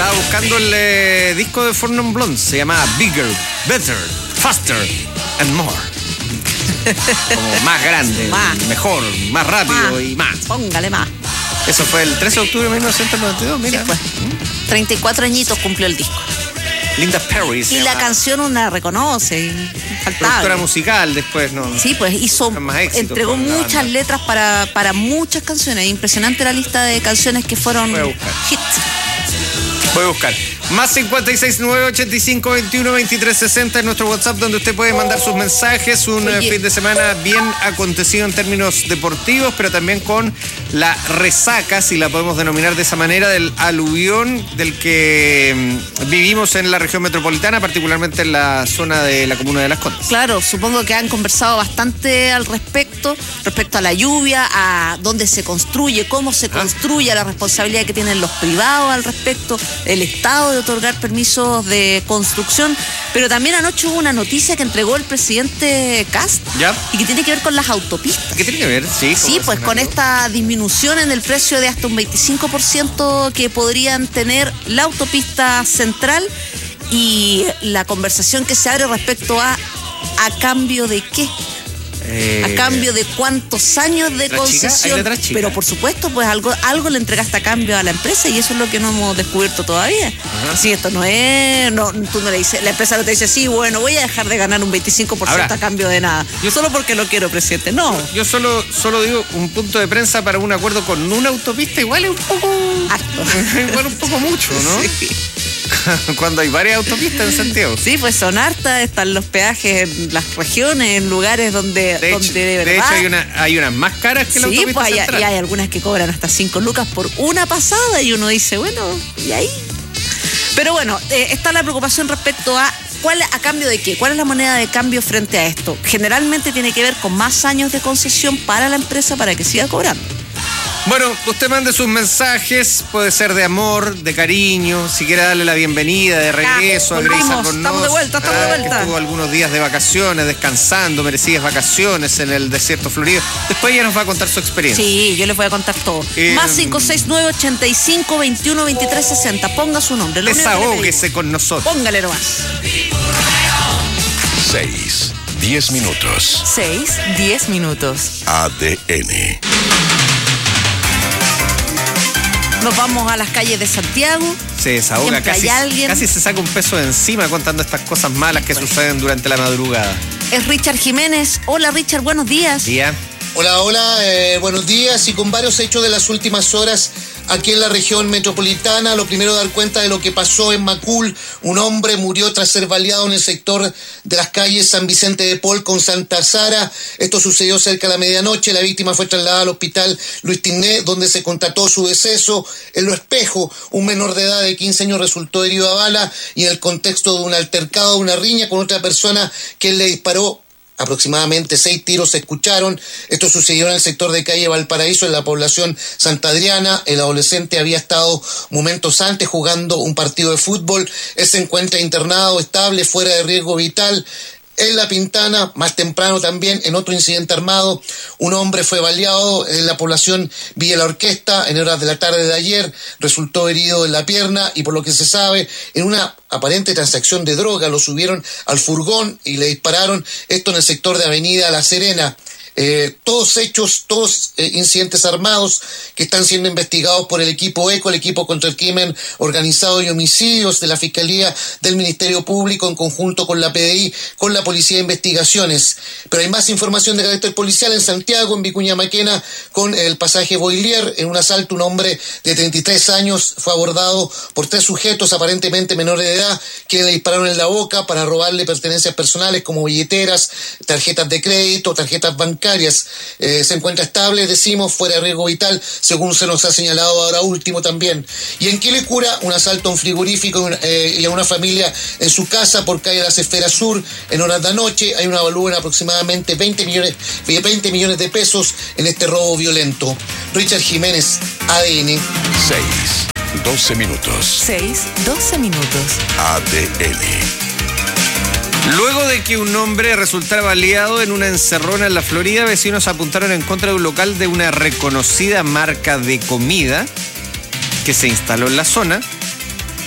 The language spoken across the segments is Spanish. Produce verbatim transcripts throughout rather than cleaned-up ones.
Estaba buscando el eh, disco de Four Non Blondes. Se llamaba Bigger, Better, Faster and More. Como más grande, más. mejor, más rápido más. y más. Póngale más. Eso fue el trece de octubre de mil novecientos noventa y dos, mira. Sí, pues. ¿Mm? treinta y cuatro añitos cumplió el disco. Linda Perry. Y la canción uno la reconoce. Productora musical después, ¿no? Sí, pues hizo, entregó muchas letras para, para muchas canciones. Impresionante la lista de canciones que fueron hits. Voy a buscar. Más cincuenta y seis, nueve ochenta y cinco, veintiuno, veintitrés, sesenta en nuestro WhatsApp, donde usted puede mandar sus mensajes. Un Oye. fin de semana bien acontecido en términos deportivos, pero también con la resaca, si la podemos denominar de esa manera, del aluvión del que vivimos en la región metropolitana, particularmente en la zona de la comuna de Las Condes. Claro, supongo que han conversado bastante al respecto, respecto a la lluvia, a dónde se construye, cómo se construye, a la responsabilidad que tienen los privados al respecto, el Estado de otorgar permisos de construcción, pero también anoche hubo una noticia que entregó el presidente Kast ¿Ya? y que tiene que ver con las autopistas. ¿Qué tiene que ver? Sí, sí pues con esta disminución en el precio de hasta un veinticinco por ciento que podrían tener la autopista central y la conversación que se abre respecto a ¿a cambio de qué? Eh, a cambio de cuántos años de concesión. Pero por supuesto, pues algo, algo le entregaste a cambio a la empresa y eso es lo que no hemos descubierto todavía. Uh-huh. Si esto no es, no, tú no le dices, la empresa no te dice, sí, bueno, voy a dejar de ganar un veinticinco por ciento Ahora, a cambio de nada. Yo solo porque lo quiero, presidente. No. Yo solo, solo digo un punto de prensa para un acuerdo con una autopista, igual es un poco. Harto. Igual un poco mucho, ¿no? Sí. Cuando hay varias autopistas en Santiago. Sí, pues son hartas, están los peajes en las regiones, en lugares donde de, donde hecho, de verdad. De hecho, hay, una, hay unas más caras que la sí, autopista pues central. Sí, pues hay algunas que cobran hasta cinco lucas por una pasada y uno dice, bueno, ¿y ahí? Pero bueno, eh, está la preocupación respecto a ¿cuál, a cambio de qué? ¿Cuál es la moneda de cambio frente a esto? Generalmente tiene que ver con más años de concesión para la empresa para que siga cobrando. Bueno, usted mande sus mensajes, puede ser de amor, de cariño, si quiere darle la bienvenida, de regreso ah, a Grace Albornoz. Estamos de vuelta, estamos ah, de vuelta. Tuvo algunos días de vacaciones, descansando, merecidas vacaciones en el desierto florido. Después ella nos va a contar su experiencia. Sí, yo les voy a contar todo. Eh, Más cinco seis nueve, ochenta y cinco, veintiuno, veintitrés, sesenta. Ponga su nombre. Desahóguese con nosotros. Póngale nomás. Seis, diez minutos. Seis, diez minutos. A D N. Nos vamos a las calles de Santiago. Se desahoga, casi, casi se saca un peso de encima contando estas cosas malas que pues. suceden durante la madrugada. Es Richard Jiménez. Hola Richard, buenos días. Día. Hola, hola, eh, buenos días. Y con varios hechos de las últimas horas aquí en la región metropolitana. Lo primero, dar cuenta de lo que pasó en Macul. Un hombre murió tras ser baleado en el sector de las calles San Vicente de Paul con Santa Sara. Esto sucedió cerca de la medianoche. La víctima fue trasladada al hospital Luis Tinné, donde se constató su deceso. En Lo Espejo, un menor de edad de quince años resultó herido a bala y en el contexto de un altercado, una riña con otra persona que le disparó. Aproximadamente seis tiros se escucharon. Esto sucedió en el sector de calle Valparaíso, en la población Santa Adriana. El adolescente había estado momentos antes jugando un partido de fútbol. Él se encuentra internado, estable, fuera de riesgo vital. En La Pintana, más temprano también, en otro incidente armado, un hombre fue baleado en la población Villa La Orquesta en horas de la tarde de ayer, resultó herido en la pierna y por lo que se sabe, en una aparente transacción de droga, lo subieron al furgón y le dispararon, esto en el sector de Avenida La Serena. Eh, todos hechos, todos eh, incidentes armados que están siendo investigados por el equipo ECO, el equipo contra el crimen organizado y homicidios de la Fiscalía del Ministerio Público en conjunto con la P D I, con la Policía de Investigaciones. Pero hay más información de carácter policial en Santiago, en Vicuña Maquena, con el pasaje Boilier. En un asalto, un hombre de treinta y tres años fue abordado por tres sujetos aparentemente menores de edad que le dispararon en la boca para robarle pertenencias personales como billeteras, tarjetas de crédito, tarjetas bancarias. Eh, se encuentra estable, decimos, fuera de riesgo vital, según se nos ha señalado ahora último también. Y en Quilicura, un asalto a un frigorífico eh, y a una familia en su casa por calle Las Esferas Sur en horas de anoche. Hay una evalúa en aproximadamente veinte millones, veinte millones de pesos en este robo violento. Richard Jiménez, A D N. seis, doce minutos. seis, doce minutos. A D N. Luego de que un hombre resultara baleado en una encerrona en la Florida, vecinos apuntaron en contra de un local de una reconocida marca de comida que se instaló en la zona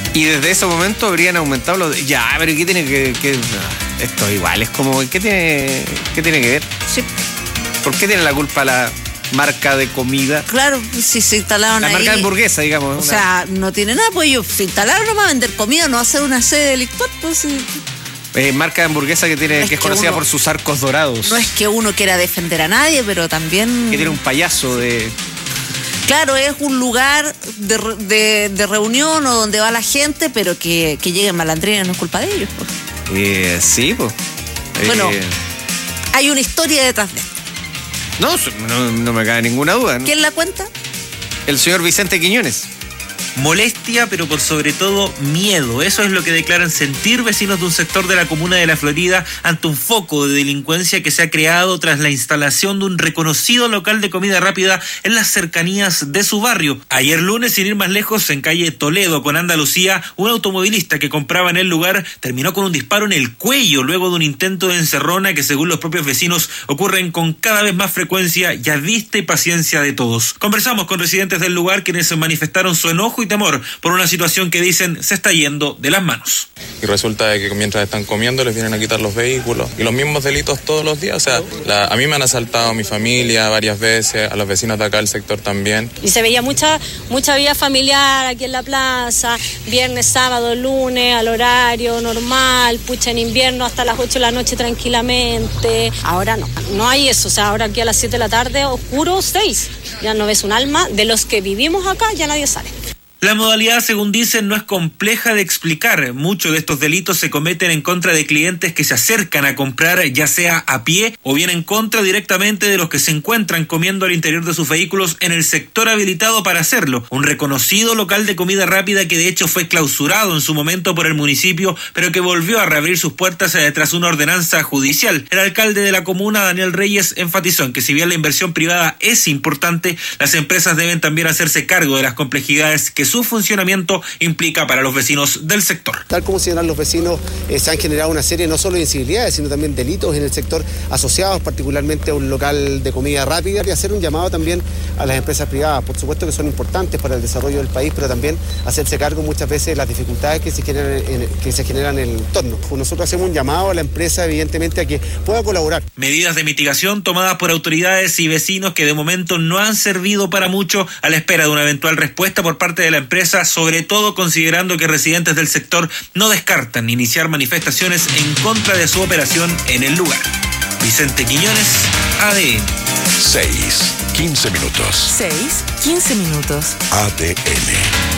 Y desde ese momento habrían aumentado los... Ya, pero ¿qué tiene que...? que no, esto igual, es como... ¿Qué tiene, qué tiene que ver? Sí. ¿Por qué tiene la culpa la marca de comida? Claro, si se instalaron la ahí... La marca de hamburguesa, digamos. O una... sea, no tiene nada, pues ellos se instalaron nomás a vender comida, no a hacer una sede delictual, pues... Sí. Eh, marca de hamburguesa que tiene es que es que conocida uno, por sus arcos dorados. No es que uno quiera defender a nadie, pero también... Que tiene un payaso de... Claro, es un lugar de, de, de reunión o donde va la gente, pero que, que lleguen malandrines no es culpa de ellos. Pues. Eh, sí, pues. Bueno, eh... hay una historia detrás de esto. No, no, no me cabe ninguna duda, ¿no? ¿Quién la cuenta? El señor Vicente Quiñones. Molestia, pero por sobre todo miedo. Eso es lo que declaran sentir vecinos de un sector de la comuna de La Florida ante un foco de delincuencia que se ha creado tras la instalación de un reconocido local de comida rápida en las cercanías de su barrio. Ayer lunes, sin ir más lejos, en calle Toledo con Andalucía, un automovilista que compraba en el lugar terminó con un disparo en el cuello luego de un intento de encerrona que, según los propios vecinos, ocurren con cada vez más frecuencia y a vista y paciencia de todos. Conversamos con residentes del lugar quienes manifestaron su enojo y temor por una situación que dicen se está yendo de las manos. Y resulta de que mientras están comiendo les vienen a quitar los vehículos y los mismos delitos todos los días. O sea, la, a mí me han asaltado a mi familia varias veces, a los vecinos de acá del sector también. Y se veía mucha mucha vida familiar aquí en la plaza, viernes, sábado, lunes, al horario normal, pucha, en invierno hasta las ocho de la noche tranquilamente. Ahora no, no hay eso. O sea, ahora aquí a las siete de la tarde, oscuro, seis. Ya no ves un alma. De los que vivimos acá, ya nadie sale. La modalidad, según dicen, no es compleja de explicar. Muchos de estos delitos se cometen en contra de clientes que se acercan a comprar, ya sea a pie o bien en contra directamente de los que se encuentran comiendo al interior de sus vehículos en el sector habilitado para hacerlo. Un reconocido local de comida rápida que de hecho fue clausurado en su momento por el municipio, pero que volvió a reabrir sus puertas tras una ordenanza judicial. El alcalde de la comuna, Daniel Reyes, enfatizó en que si bien la inversión privada es importante, las empresas deben también hacerse cargo de las complejidades que su funcionamiento implica para los vecinos del sector. Tal como señalan los vecinos, eh, se han generado una serie no solo de incivilidades, sino también delitos en el sector asociados particularmente a un local de comida rápida, y hacer un llamado también a las empresas privadas, por supuesto que son importantes para el desarrollo del país, pero también hacerse cargo muchas veces de las dificultades que se generan en, que se generan en el entorno. Nosotros hacemos un llamado a la empresa, evidentemente, a que pueda colaborar. Medidas de mitigación tomadas por autoridades y vecinos que de momento no han servido para mucho, a la espera de una eventual respuesta por parte de la empresa, sobre todo considerando que residentes del sector no descartan iniciar manifestaciones en contra de su operación en el lugar. Vicente Quiñones, A D N. seis, quince minutos. seis, quince minutos. A D N.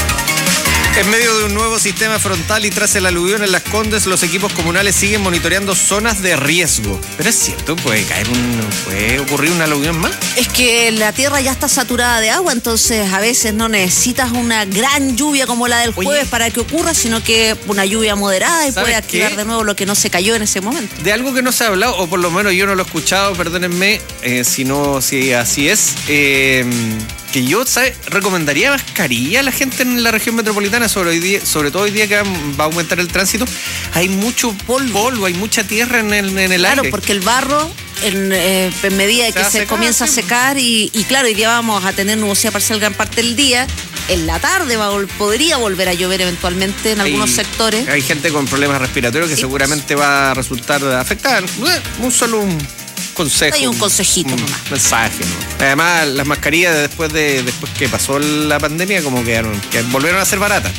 En medio de un nuevo sistema frontal y tras el aluvión en Las Condes, los equipos comunales siguen monitoreando zonas de riesgo. Pero es cierto, puede caer un, puede ocurrir un aluvión más. Es que la tierra ya está saturada de agua, entonces a veces no necesitas una gran lluvia como la del jueves Oye, para que ocurra, sino que una lluvia moderada y puede activar qué? de nuevo lo que no se cayó en ese momento. De algo que no se ha hablado, o por lo menos yo no lo he escuchado, perdónenme, eh, si no, si así es, eh, que yo, ¿sabes? Recomendaría mascarilla a la gente en la región metropolitana, sobre, hoy día, sobre todo hoy día que va a aumentar el tránsito. Hay mucho polvo, polvo hay mucha tierra en el, en el claro, aire. Claro, porque el barro, en, eh, en medida de que se, se comienza sí. a secar, y, y claro, hoy día vamos a tener nubosidad parcial gran parte del día. En la tarde va, podría volver a llover eventualmente en hay, algunos sectores. Hay gente con problemas respiratorios que sí. seguramente va a resultar afectada. Un solo un consejo. Hay un consejito un nomás. Mensaje, ¿no? Además, las mascarillas después de después que pasó la pandemia, como quedaron, que volvieron a ser baratas.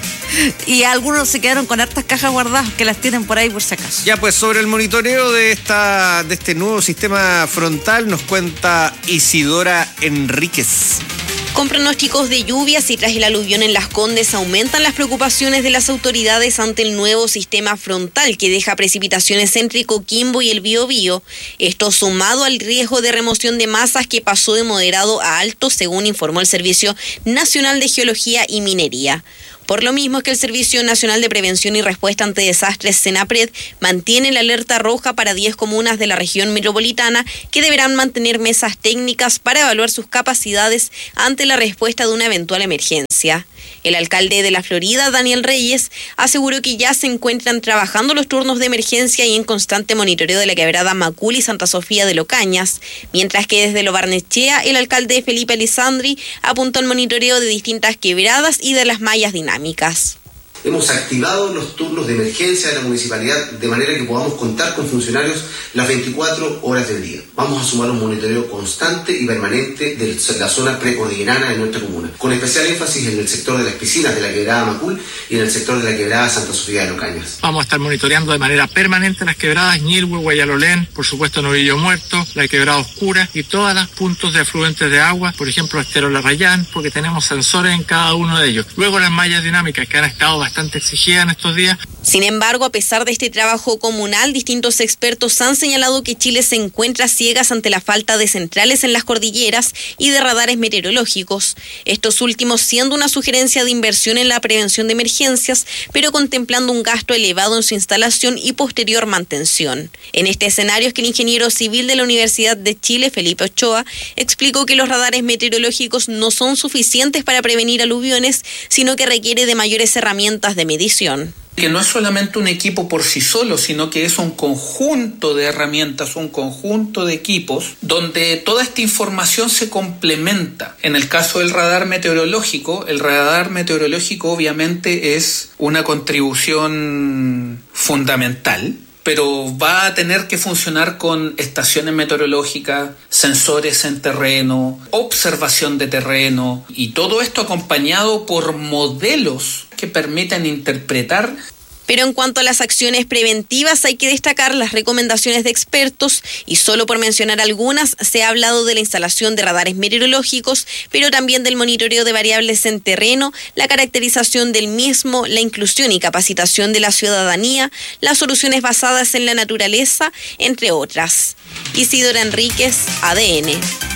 Y algunos se quedaron con hartas cajas guardadas que las tienen por ahí por si acaso. Ya, pues sobre el monitoreo de esta de este nuevo sistema frontal nos cuenta Isidora Enríquez. Con pronósticos de lluvias y tras el aluvión en Las Condes, aumentan las preocupaciones de las autoridades ante el nuevo sistema frontal que deja precipitaciones entre Coquimbo y el Biobío. Esto sumado al riesgo de remoción de masas que pasó de moderado a alto, según informó el Servicio Nacional de Geología y Minería. Por lo mismo es que el Servicio Nacional de Prevención y Respuesta ante Desastres, SENAPRED, mantiene la alerta roja para diez comunas de la región metropolitana que deberán mantener mesas técnicas para evaluar sus capacidades ante la respuesta de una eventual emergencia. El alcalde de La Florida, Daniel Reyes, aseguró que ya se encuentran trabajando los turnos de emergencia y en constante monitoreo de la quebrada Macul y Santa Sofía de Locañas, mientras que desde Lo Barnechea, el alcalde Felipe Alessandri apuntó al monitoreo de distintas quebradas y de las mallas dinámicas. Hemos activado los turnos de emergencia de la municipalidad de manera que podamos contar con funcionarios las veinticuatro horas del día. Vamos a sumar un monitoreo constante y permanente de la zona preordinaria de nuestra comuna, con especial énfasis en el sector de las piscinas de la quebrada Macul y en el sector de la quebrada Santa Sofía de Locañas. Vamos a estar monitoreando de manera permanente las quebradas Ñilhue, Guayalolén, por supuesto Novillo Muerto, la quebrada Oscura y todos los puntos de afluentes de agua, por ejemplo Estero Larrayán, porque tenemos sensores en cada uno de ellos. Luego las mallas dinámicas que han estado bastante exigidas en estos días. Sin embargo, a pesar de este trabajo comunal, distintos expertos han señalado que Chile se encuentra ciegas ante la falta de centrales en las cordilleras y de radares meteorológicos. Estos últimos siendo una sugerencia de inversión en la prevención de emergencias, pero contemplando un gasto elevado en su instalación y posterior mantención. En este escenario es que el ingeniero civil de la Universidad de Chile, Felipe Ochoa, explicó que los radares meteorológicos no son suficientes para prevenir aluviones, sino que requiere de mayores herramientas de medición. Que no es solamente un equipo por sí solo, sino que es un conjunto de herramientas, un conjunto de equipos, donde toda esta información se complementa. En el caso del radar meteorológico, el radar meteorológico obviamente es una contribución fundamental, pero va a tener que funcionar con estaciones meteorológicas, sensores en terreno, observación de terreno, y todo esto acompañado por modelos que permiten interpretar. Pero en cuanto a las acciones preventivas, hay que destacar las recomendaciones de expertos y solo por mencionar algunas, se ha hablado de la instalación de radares meteorológicos, pero también del monitoreo de variables en terreno, la caracterización del mismo, la inclusión y capacitación de la ciudadanía, las soluciones basadas en la naturaleza, entre otras. Isidora Enríquez, A D N.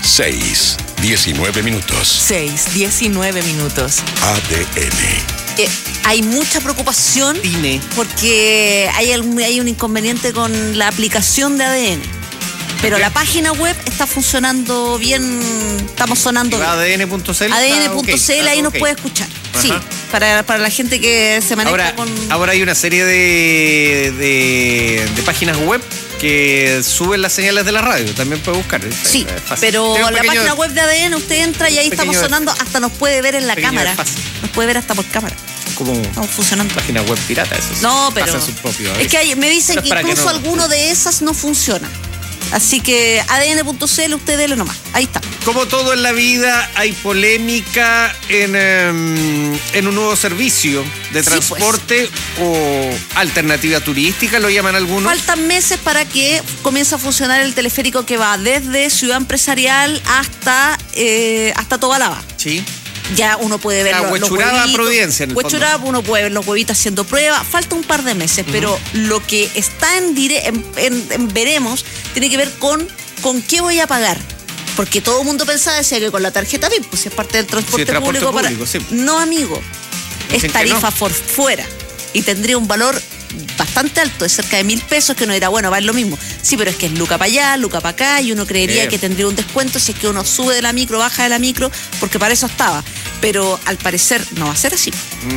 seis, diecinueve minutos. seis, diecinueve minutos. A D N. Eh, hay mucha preocupación Dime. porque hay, algún- hay un inconveniente con la aplicación de A D N. Pero la página web está funcionando bien, estamos sonando bien. A D N punto C L. A D N punto C L, ahí nos puede escuchar. Sí, Ajá. para, para la gente que se maneja Ahora, con... ahora hay una serie de, de, de páginas web que suben las señales de la radio. También puede buscar. Es- Sí, es fácil. pero Tiene un la pequeño- página web de A D N usted entra y ahí pequeño estamos sonando, hasta nos puede ver en la pequeño cámara. desfase. Nos puede ver hasta por cámara. Como Estamos funcionando. página web pirata, eso. sí. No, pero Pasa su propio. es que hay- me dicen Pero que para que incluso no- alguno de esas no funciona. Así que A D N punto C L, usted dele nomás. Ahí está. Como todo en la vida, hay polémica en, em, en un nuevo servicio de Sí, transporte o alternativa turística, lo llaman algunos. Faltan meses para que comience a funcionar el teleférico que va desde Ciudad Empresarial hasta, eh, hasta Tobalaba. Sí. Ya uno puede ver Ah, los, los Huechuraba, huevitos. Providencia, en el Huechuraba, uno puede ver los huevitos haciendo prueba. Falta un par de meses, pero lo que está en, dire en, en- en veremos tiene que ver con con qué voy a pagar. Porque todo el mundo pensaba, decía que con la tarjeta V I P, pues si es parte del transporte, Sí, el transporte público, para... público, sí. No, amigo. Dicen Es que tarifa no. por fuera. Y tendría un valor bastante alto, de cerca de mil pesos, que no era bueno, va lo mismo. Sí, pero es que es luca para allá, luca para acá, y uno creería Bien. que tendría un descuento si es que uno sube de la micro, baja de la micro, porque para eso estaba. Pero al parecer no va a ser así.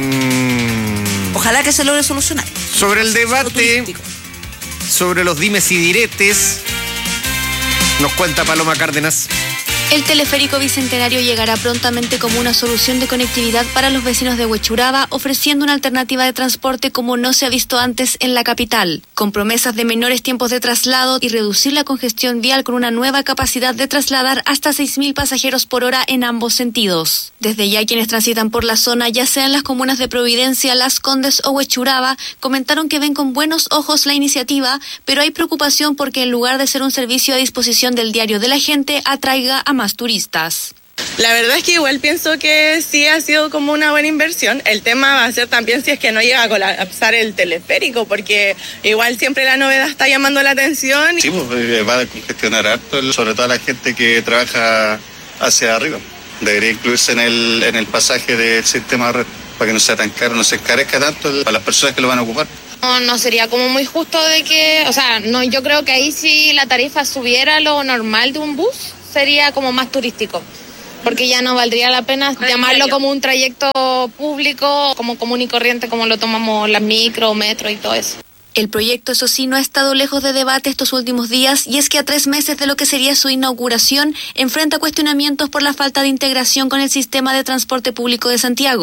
Mm. Ojalá que se logre solucionar. Sobre el Solo debate, turístico. sobre los dimes y diretes, nos cuenta Paloma Cárdenas. El teleférico bicentenario llegará prontamente como una solución de conectividad para los vecinos de Huechuraba, ofreciendo una alternativa de transporte como no se ha visto antes en la capital, con promesas de menores tiempos de traslado y reducir la congestión vial con una nueva capacidad de trasladar hasta seis mil pasajeros por hora en ambos sentidos. Desde ya quienes transitan por la zona, ya sea en las comunas de Providencia, Las Condes o Huechuraba, comentaron que ven con buenos ojos la iniciativa, pero hay preocupación porque en lugar de ser un servicio a disposición del diario de la gente, atraiga a más turistas. La verdad es que igual pienso que sí ha sido como una buena inversión. El tema va a ser también si es que no llega a colapsar el teleférico, porque igual siempre la novedad está llamando la atención. Sí, pues va a congestionar harto, sobre todo a la gente que trabaja hacia arriba. Debería incluirse en el, en el pasaje del sistema de red, para que no sea tan caro, no se encarezca tanto para las personas que lo van a ocupar. No, no sería como muy justo de que, o sea, no, yo creo que ahí si la tarifa subiera lo normal de un bus, sería como más turístico, porque ya no valdría la pena llamarlo como un trayecto público, como común y corriente, como lo tomamos las micro, metro y todo eso. El proyecto, eso sí, no ha estado lejos de debate estos últimos días, y es que a tres meses de lo que sería su inauguración, enfrenta cuestionamientos por la falta de integración con el sistema de transporte público de Santiago.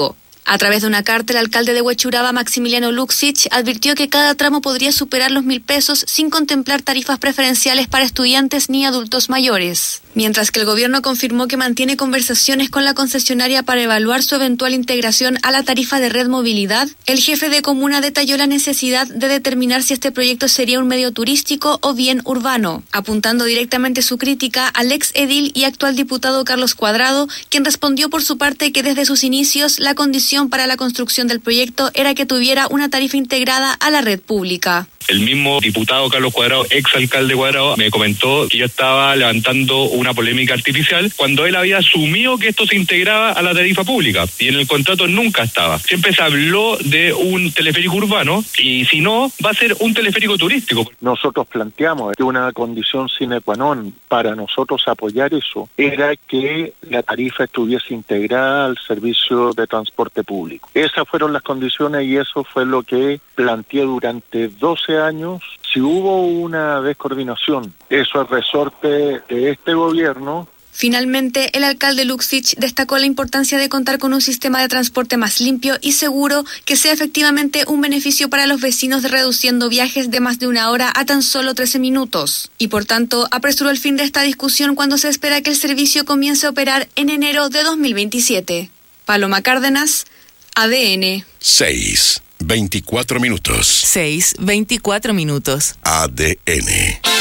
A través de una carta, el alcalde de Huechuraba, Maximiliano Luxich, advirtió que cada tramo podría superar los mil pesos sin contemplar tarifas preferenciales para estudiantes ni adultos mayores. Mientras que el gobierno confirmó que mantiene conversaciones con la concesionaria para evaluar su eventual integración a la tarifa de Red Movilidad, el jefe de comuna detalló la necesidad de determinar si este proyecto sería un medio turístico o bien urbano, apuntando directamente su crítica al ex edil y actual diputado Carlos Cuadrado, quien respondió por su parte que desde sus inicios la condición para la construcción del proyecto era que tuviera una tarifa integrada a la red pública. El mismo diputado Carlos Cuadrado, ex alcalde Cuadrado, me comentó que yo estaba levantando una polémica artificial cuando él había asumido que esto se integraba a la tarifa pública y en el contrato nunca estaba. Siempre se habló de un teleférico urbano y si no, va a ser un teleférico turístico. Nosotros planteamos que una condición sine qua non para nosotros apoyar eso era que la tarifa estuviese integrada al servicio de transporte público. Esas fueron las condiciones y eso fue lo que planteé durante doce años. Si hubo una descoordinación, eso es resorte de este gobierno. Finalmente, el alcalde Luxich destacó la importancia de contar con un sistema de transporte más limpio y seguro que sea efectivamente un beneficio para los vecinos, reduciendo viajes de más de una hora a tan solo trece minutos. Y por tanto, apresuró el fin de esta discusión cuando se espera que el servicio comience a operar en enero de dos mil veintisiete. Paloma Cárdenas, A D N. seis, veinticuatro minutos. seis, veinticuatro minutos. A D N.